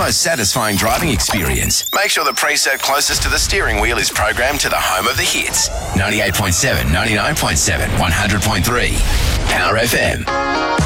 most satisfying driving experience. Make sure the preset closest to the steering wheel is programmed to the home of the hits. 98.7, 99.7, 100.3. Power FM.